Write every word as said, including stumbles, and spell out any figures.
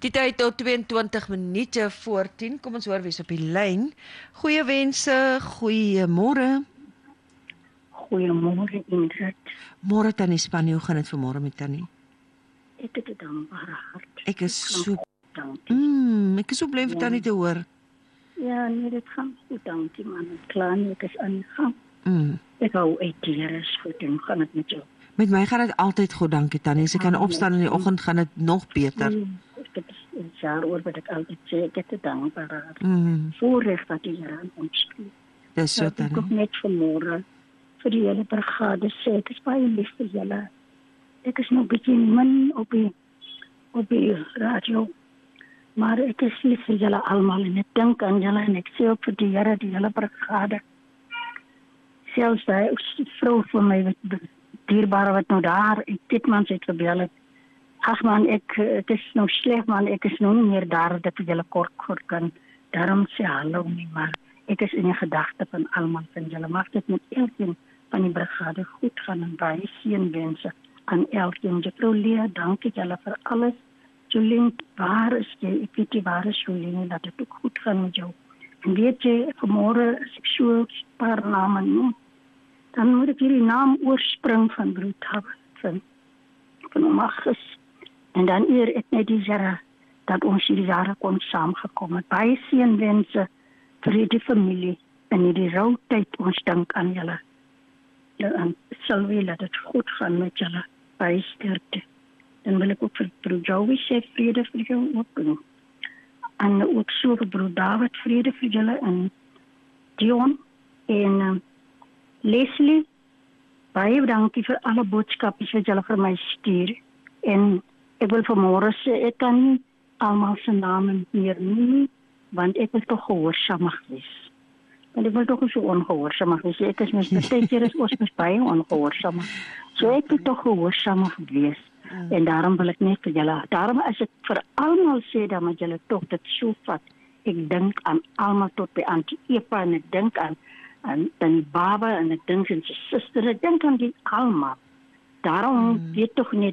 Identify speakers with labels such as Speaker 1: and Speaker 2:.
Speaker 1: Die tyd tot twee en twintig minute voor tien. Kom ons hoor wie's op die lyn. Goeie wense, goeiemôre.
Speaker 2: Goeiemôre Ingrid.
Speaker 1: Môre Tannie Spannie, hoe gaan dit vanmôre met Tannie?
Speaker 2: Ek het 'n dankbare hart.
Speaker 1: Ek is so
Speaker 2: Dankie.
Speaker 1: mm, ek is so bly vir
Speaker 2: Ja.
Speaker 1: Tannie te hoor.
Speaker 2: Ja, nee, dit gaan goed, dankie man. Ek klaar nie, ek is aan die gang.
Speaker 1: Mm.
Speaker 2: Ek hou uit die Here is goed en gaan dit met jou.
Speaker 1: Met my gaan dit altyd goed, dankie Tannie. As ek kan
Speaker 2: Ja,
Speaker 1: opstaan in die oggend gaan dit nog beter.
Speaker 2: Mm, Ek het 'n jaar oor wat ek altyd sê, ek het 'n dankbare hart.
Speaker 1: Mm.
Speaker 2: Voorreg dat die Here aan ons gee.
Speaker 1: Dis so
Speaker 2: Dat ek ook
Speaker 1: Tannie.
Speaker 2: net vanmôre vir die hele brigade sê, ek is baie lief vir julle. Ek is nog bietjie min op die op die radio, maar ek is lief vir julle almal en ek dink aan julle en ek sê ook vir die Here, die hele brigade. Selfs daai vrou van my wat dierbare wat nou daar, ek dit man sê gebel het. Ag man, ek het is nou sleg man, ek is nou nie meer daar dat ek julle kort kort kan. Daarom sê hallo nie, maar ek is in die gedagte van almal van julle. Mag dit met elkeen van die brigade goed gaan en baie seënwense aan elkeen. Juffrou Lea, dankie julle vir alles. Jolien, waar is jy? Ek weet nie waar is Jolien, dat het ook goed gaan met jou. En weet jy, vanmôre as ek so 'n paar name noem, dan moet ek hierdie naam oorspring van broer Tabit, van, van Omagis. En dan eer ek net die Here dat ons hierdie jare kon saamgekom het. Baie seënwense vir die familie en hierdie routyd, ons dink aan julle. Ja, en sal wil dat het goed gaan met julle, baie sterkte. Dan wil ek ook vir broer Joey sê, vrede vir jou ook doen. En ook so vir broer David, vrede vir julle en Dion en um, Leslie, baie dankie vir alle boodskappe wat julle vir my stuur. En ek wil vanmôre sê, ek kan nie almal se name meer noem, want ek wil tog gehoorsaam wees. Want ek wil tog so ongehoorsaam wees. Ek is mens baie keer is ons mens baie ongehoorsaam. So ek wil tog gehoorsaam wees. Mm. En daarom wil ek net vir julle, daarom as ek vir almal sê, dan moet julle tog dit so vat. Ek dink aan almal tot by Auntie Epa en ek dink aan aan die baba en ek dink aan sy suster, ek dink aan die almal. Daarom mm. weet tog net